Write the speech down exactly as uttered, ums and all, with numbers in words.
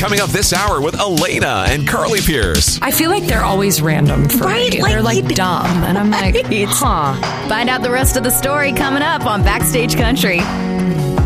coming up this hour with Elena and Carly Pierce. I feel like they're always random for Right, me. like they're like it- dumb. And I'm like, huh. Find out the rest of the story coming up on Backstage Country.